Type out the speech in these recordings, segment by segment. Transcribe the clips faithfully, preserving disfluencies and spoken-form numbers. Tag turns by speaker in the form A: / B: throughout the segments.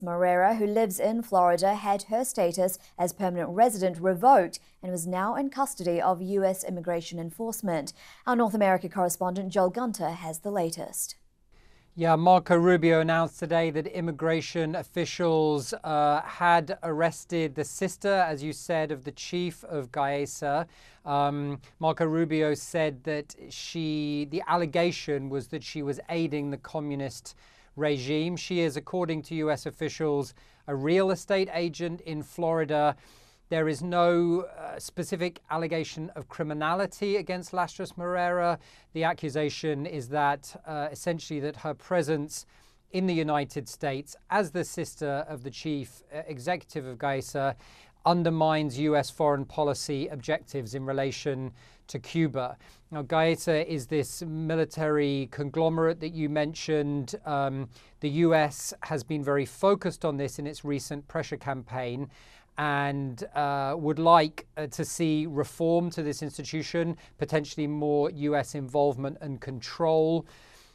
A: Moreira, who lives in Florida, had her status as permanent resident revoked and was now in custody of U S Immigration Enforcement. Our North America correspondent Joel Gunter has the latest.
B: Yeah, Marco Rubio announced today that immigration officials uh, had arrested the sister, as you said, of the chief of Gaesa. Um, Marco Rubio said that she, the allegation was that she was aiding the communist regime. She is, according to U S officials, a real estate agent in Florida. There is no uh, specific allegation of criminality against Lastres Moreira. The accusation is that uh, essentially that her presence in the United States as the sister of the chief uh, executive of Gaesa undermines U S foreign policy objectives in relation to Cuba. Now, Gaesa is this military conglomerate that you mentioned. Um, the U S has been very focused on this in its recent pressure campaign, and uh, would like uh, to see reform to this institution, potentially more U S involvement and control.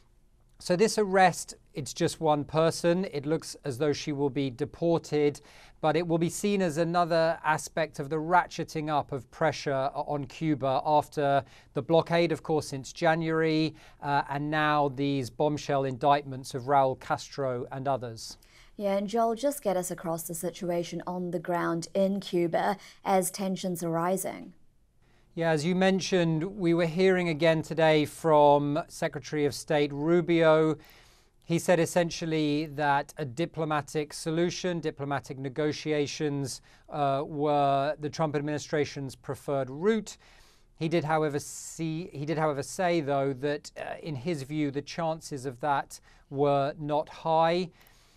B: So this arrest, it's just one person. It looks as though she will be deported, but it will be seen as another aspect of the ratcheting up of pressure on Cuba after the blockade, of course, since January, uh, and now these bombshell indictments of Raul Castro and others.
A: Yeah, and Joel, just get us across the situation on the ground in Cuba as tensions are rising.
B: Yeah, as you mentioned, we were hearing again today from Secretary of State Rubio. He said essentially that a diplomatic solution, diplomatic negotiations uh, were the Trump administration's preferred route. He did, however, see, he did, however, say, though, that uh, in his view, the chances of that were not high.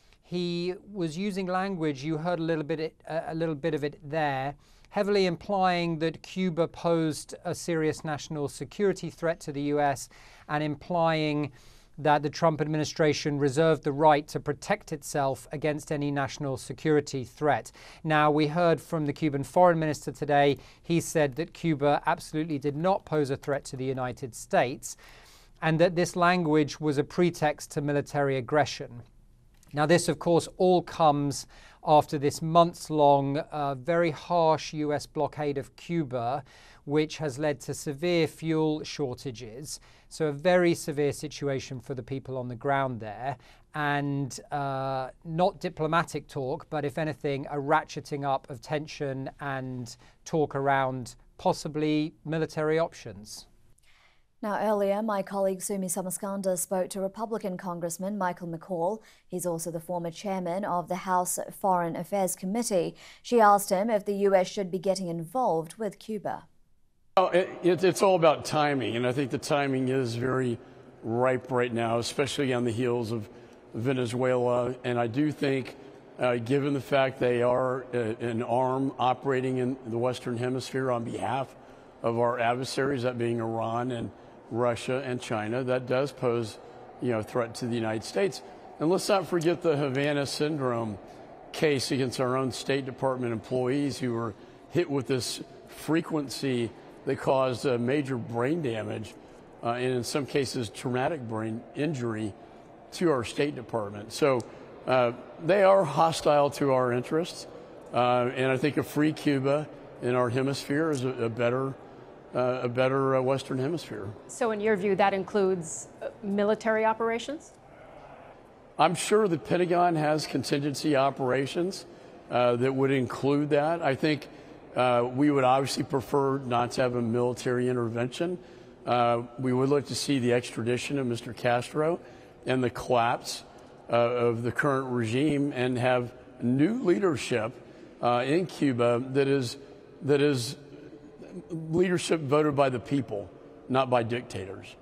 B: He was using language, you heard a little bit, a little bit of it there, heavily implying that Cuba posed a serious national security threat to the U S and implying that the Trump administration reserved the right to protect itself against any national security threat. Now, we heard from the Cuban foreign minister today. He said that Cuba absolutely did not pose a threat to the United States and that this language was a pretext to military aggression. Now, this, of course, all comes after this months-long, uh, very harsh U S blockade of Cuba, which has led to severe fuel shortages. So a very severe situation for the people on the ground there. And uh, not diplomatic talk, but if anything, a ratcheting up of tension and talk around possibly military options.
A: Now, earlier, my colleague Sumi Samaskanda spoke to Republican Congressman Michael McCaul. He's also the former chairman of the House Foreign Affairs Committee. She asked him if the U S should be getting involved with Cuba.
C: Oh, it, it, it's all about timing, and I think the timing is very ripe right now, especially on the heels of Venezuela. And I do think, uh, given the fact they are uh, an arm operating in the Western Hemisphere on behalf of our adversaries, that being Iran and Russia and China, that does pose, you know, a threat to the United States. And let's not forget the Havana Syndrome case against our own State Department employees who were hit with this frequency that caused uh, major brain damage uh, and in some cases traumatic brain injury to our State Department. So uh, they are hostile to our interests. Uh, and I think a free Cuba in our hemisphere is a, a better Uh, a better uh, Western Hemisphere.
D: So in your view, that includes uh, military operations?
C: I'm sure the Pentagon has contingency operations uh, that would include that. I think uh, we would obviously prefer not to have a military intervention. Uh, we would like to see the extradition of Mister Castro and the collapse uh, of the current regime and have new leadership uh, in Cuba that is that is leadership voted by the people, not by dictators.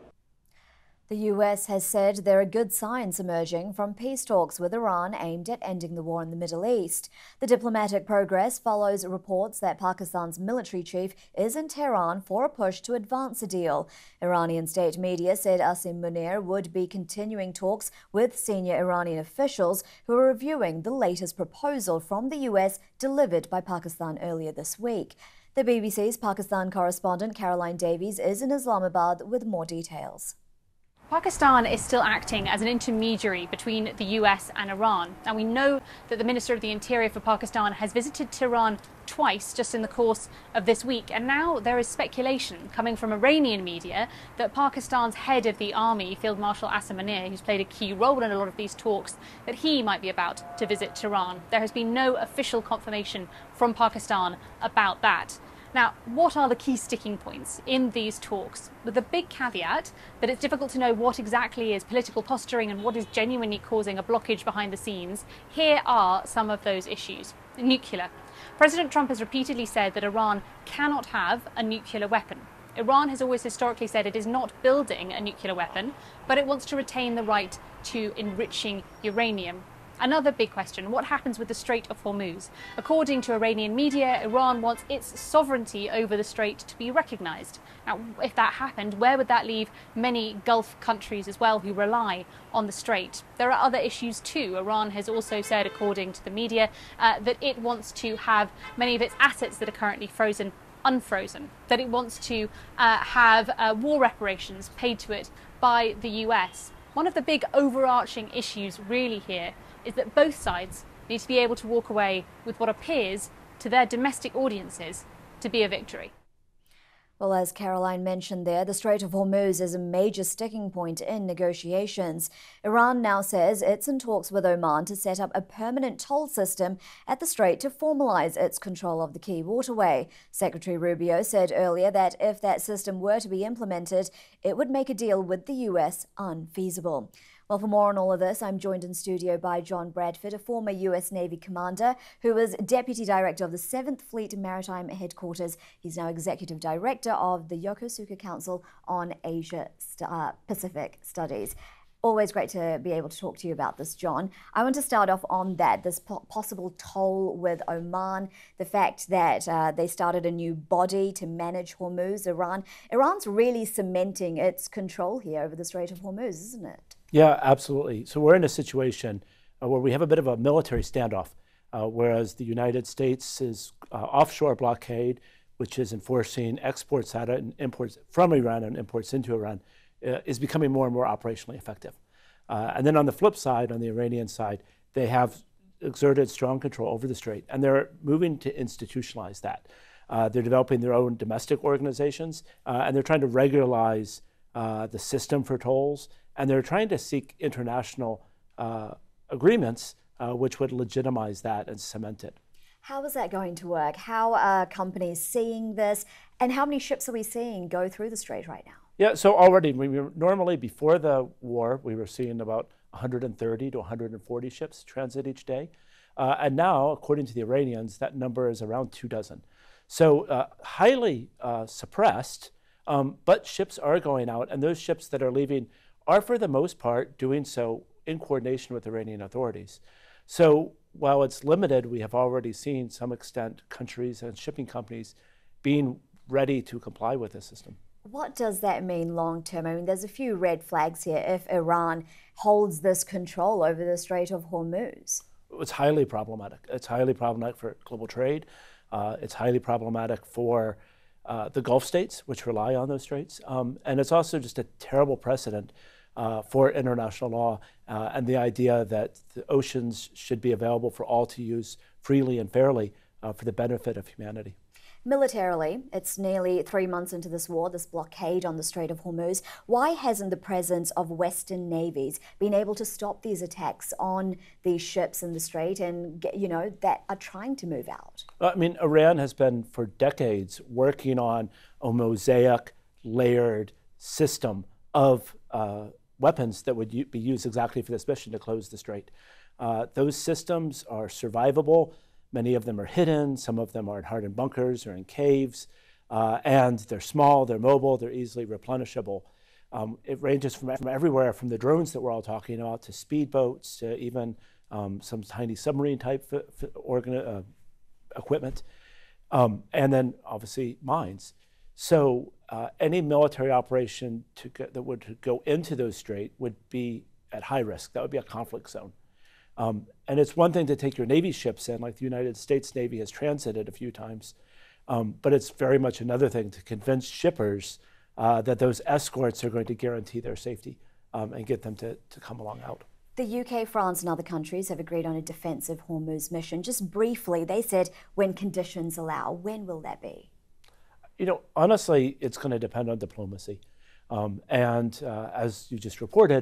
A: The U S has said there are good signs emerging from peace talks with Iran aimed at ending the war in the Middle East. The diplomatic progress follows reports that Pakistan's military chief is in Tehran for a push to advance a deal. Iranian state media said Asim Munir would be continuing talks with senior Iranian officials who are reviewing the latest proposal from the U S delivered by Pakistan earlier this week. The B B C's Pakistan correspondent Caroline Davies is in Islamabad with more details.
D: Pakistan is still acting as an intermediary between the U S and Iran. And we know that the Minister of the Interior for Pakistan has visited Tehran twice just in the course of this week. And now there is speculation coming from Iranian media that Pakistan's head of the army, Field Marshal Asim Munir, who's played a key role in a lot of these talks, that he might be about to visit Tehran. There has been no official confirmation from Pakistan about that. Now, what are the key sticking points in these talks? With the big caveat that it's difficult to know what exactly is political posturing and what is genuinely causing a blockage behind the scenes, here are some of those issues. Nuclear. President Trump has repeatedly said that Iran cannot have a nuclear weapon. Iran has always historically said it is not building a nuclear weapon, but it wants to retain the right to enriching uranium. Another big question, what happens with the Strait of Hormuz? According to Iranian media, Iran wants its sovereignty over the strait to be recognized. Now, if that happened, where would that leave many Gulf countries as well who rely on the strait? There are other issues too. Iran has also said, according to the media, uh, that it wants to have many of its assets that are currently frozen unfrozen, that it wants to uh, have uh, war reparations paid to it by the U S. One of the big overarching issues really here is that both sides need to be able to walk away with what appears to their domestic audiences to be a victory.
A: Well, as Caroline mentioned there, the Strait of Hormuz is a major sticking point in negotiations. Iran now says it's in talks with Oman to set up a permanent toll system at the strait to formalize its control of the key waterway. Secretary Rubio said earlier that if that system were to be implemented, it would make a deal with the U S unfeasible. Well, for more on all of this, I'm joined in studio by John Bradford, a former U S Navy commander who was Deputy Director of the seventh Fleet Maritime Headquarters. He's now Executive Director of the Yokosuka Council on Asia uh, Pacific Studies. Always great to be able to talk to you about this, John. I want to start off on that, this po possible toll with Oman, the fact that uh, they started a new body to manage Hormuz, Iran. Iran's really cementing its control here over the Strait of Hormuz, isn't it?
E: Yeah, absolutely. So we're in a situation uh, where we have a bit of a military standoff, uh, whereas the United States is uh, offshore blockade, which is enforcing exports out of and imports from Iran and imports into Iran, uh, is becoming more and more operationally effective. Uh, and then on the flip side, on the Iranian side, they have exerted strong control over the strait, and they're moving to institutionalize that. Uh, they're developing their own domestic organizations, uh, and they're trying to regularize uh, the system for tolls, and they're trying to seek international uh, agreements uh, which would legitimize that and cement it.
A: How is that going to work? How are companies seeing this? And how many ships are we seeing go through the strait right now?
E: Yeah, so already, we were, normally before the war, we were seeing about one hundred thirty to one hundred forty ships transit each day. Uh, and now, according to the Iranians, that number is around two dozen. So uh, highly uh, suppressed, um, but ships are going out, and those ships that are leaving are for the most part doing so in coordination with Iranian authorities. So while it's limited, we have already seen some extent countries and shipping companies being ready to comply with the system.
A: What does that mean long term? I mean, there's a few red flags here if Iran holds this control over the Strait of Hormuz.
E: It's highly problematic. It's highly problematic for global trade. Uh, it's highly problematic for uh, the Gulf states, which rely on those straits. Um, and it's also just a terrible precedent Uh, for international law uh, and the idea that the oceans should be available for all to use freely and fairly uh, for the benefit of humanity.
A: Militarily, it's nearly three months into this war, this blockade on the Strait of Hormuz. Why hasn't the presence of Western navies been able to stop these attacks on these ships in the strait and, get, you know, that are trying to move out?
E: I mean, Iran has been for decades working on a mosaic, layered system of uh, weapons that would be used exactly for this mission to close the strait. Uh, those systems are survivable. Many of them are hidden. Some of them are in hardened bunkers or in caves. Uh, and they're small, they're mobile, they're easily replenishable. Um, it ranges from, from everywhere, from the drones that we're all talking about to speedboats, to even um, some tiny submarine type organ uh, equipment. Um, and then obviously mines. So uh, any military operation to go, that would go into those strait would be at high risk. That would be a conflict zone. Um, and it's one thing to take your Navy ships in, like the United States Navy has transited a few times, um, but it's very much another thing to convince shippers uh, that those escorts are going to guarantee their safety um, and get them to, to come along out.
A: The U K, France and other countries have agreed on a defensive Hormuz mission. Just briefly, they said when conditions allow. When will that be?
E: You know, honestly, it's going to depend on diplomacy. Um, and uh, as you just reported,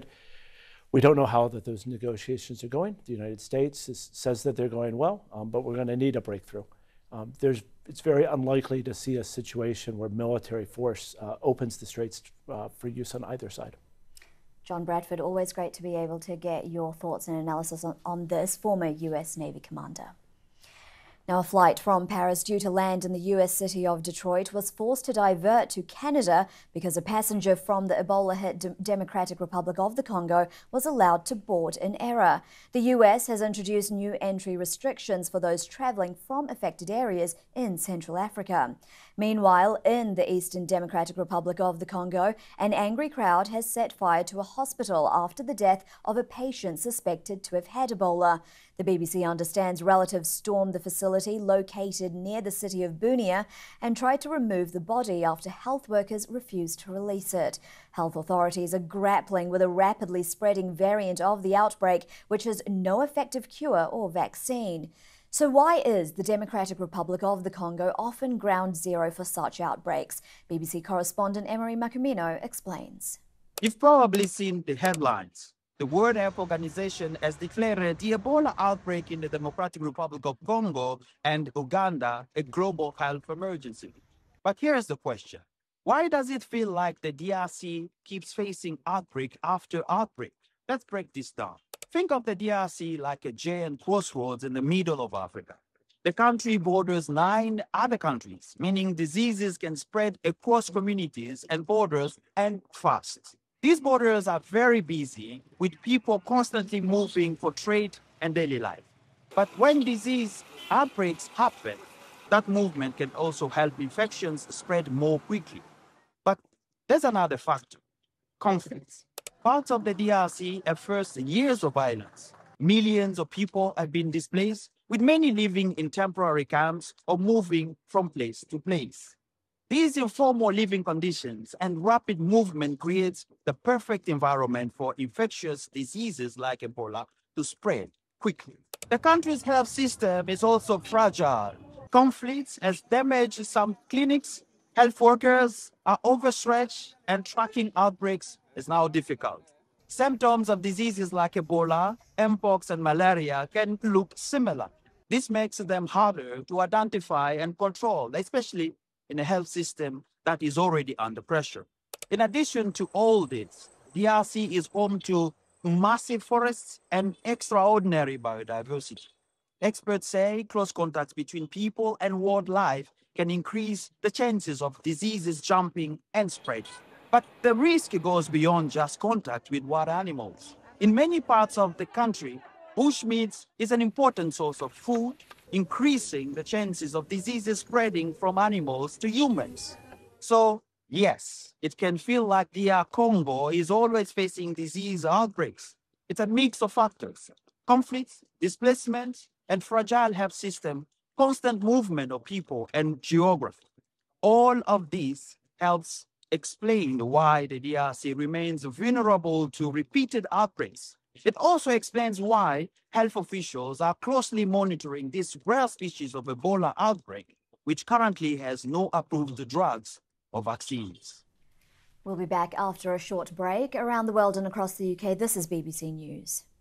E: we don't know how that those negotiations are going. The United States is, says that they're going well, um, but we're going to need a breakthrough. Um, there's, it's very unlikely to see a situation where military force uh, opens the straits uh, for use on either side.
A: John Bradford, always great to be able to get your thoughts and analysis on, on this, former U S Navy commander. Now, a flight from Paris due to land in the U S city of Detroit was forced to divert to Canada because a passenger from the Ebola-hit De- Democratic Republic of the Congo was allowed to board in error. The U S has introduced new entry restrictions for those travelling from affected areas in Central Africa. Meanwhile, in the Eastern Democratic Republic of the Congo, an angry crowd has set fire to a hospital after the death of a patient suspected to have had Ebola. The B B C understands relatives stormed the facility located near the city of Bunia and tried to remove the body after health workers refused to release it. Health authorities are grappling with a rapidly spreading variant of the outbreak, which has no effective cure or vaccine. So why is the Democratic Republic of the Congo often ground zero for such outbreaks? B B C correspondent Emery Makumino explains.
F: You've probably seen the headlines. The World Health Organization has declared the Ebola outbreak in the Democratic Republic of Congo and Uganda a global health emergency. But here's the question. Why does it feel like the D R C keeps facing outbreak after outbreak? Let's break this down. Think of the D R C like a giant crossroads in the middle of Africa. The country borders nine other countries, meaning diseases can spread across communities and borders and fast. These borders are very busy, with people constantly moving for trade and daily life. But when disease outbreaks happen, that movement can also help infections spread more quickly. But there's another factor: conflicts. Parts of the D R C have faced years of violence. Millions of people have been displaced, with many living in temporary camps or moving from place to place. These informal living conditions and rapid movement creates the perfect environment for infectious diseases like Ebola to spread quickly. The country's health system is also fragile. Conflicts has damaged some clinics, health workers are overstretched, and tracking outbreaks is now difficult. Symptoms of diseases like Ebola, Mpox, and malaria can look similar. This makes them harder to identify and control, especially in a health system that is already under pressure. In addition to all this, D R C is home to massive forests and extraordinary biodiversity. Experts say close contacts between people and wildlife can increase the chances of diseases jumping and spreading. But the risk goes beyond just contact with wild animals. In many parts of the country, bushmeat is an important source of food, increasing the chances of diseases spreading from animals to humans. So, yes, it can feel like D R Congo is always facing disease outbreaks. It's a mix of factors: conflicts, displacement, and fragile health system, constant movement of people, and geography. All of this helps explain why the D R C remains vulnerable to repeated outbreaks. It also explains why health officials are closely monitoring this rare species of Ebola outbreak, which currently has no approved drugs or vaccines.
A: We'll be back after a short break. Around the world and across the U K, this is B B C News.